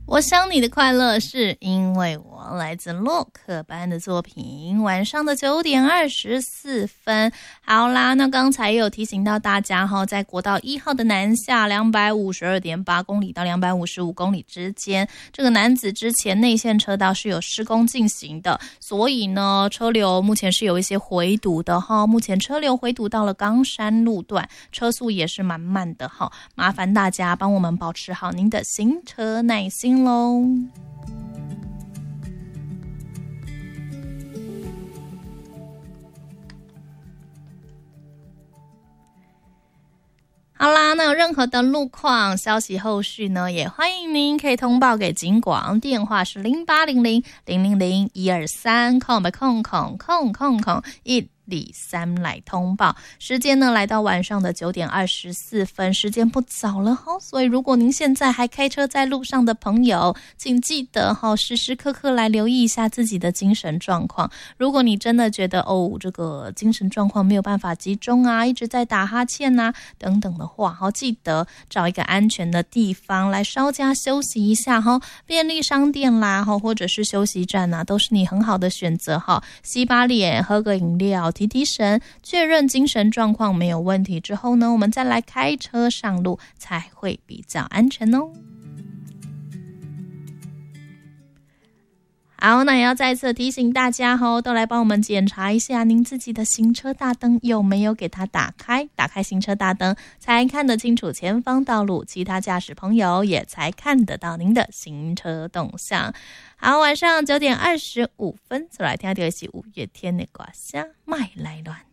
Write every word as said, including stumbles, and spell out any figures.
我想你的快乐是因为我，来自洛克班的作品，晚上的九点二十四分。好啦，那刚才也有提醒到大家哈，在国道一号的南下两百五十二点八公里到两百五十五公里之间，这个楠梓之前内线车道是有施工进行的，所以呢，车流目前是有一些回堵的哈。目前车流回堵到了冈山路段，车速也是蛮慢的哈，麻烦大家帮我们保持好您的行车耐心咯。好啦，那有任何的路况消息后续呢，也欢迎您可以通报给警广，电话是零八零零零零零一二三空白空空空空空一里三来通报。时间呢来到晚上的九点二十四分，时间不早了哈，所以如果您现在还开车在路上的朋友，请记得哈，时时刻刻来留意一下自己的精神状况。如果你真的觉得哦，这个精神状况没有办法集中啊，一直在打哈欠啊等等的话，好，记得找一个安全的地方来稍加休息一下哈。便利商店啦，或者是休息站啊，都是你很好的选择哈。洗把脸，喝个饮料，提提神，确认精神状况没有问题之后呢，我们再来开车上路才会比较安全哦。好，那也要再次提醒大家吼，都来帮我们检查一下您自己的行车大灯有没有给它打开，打开行车大灯才看得清楚前方道路，其他驾驶朋友也才看得到您的行车动向。好，晚上九点二十五分，再来听到的是五月天的歌声《麦来乱》。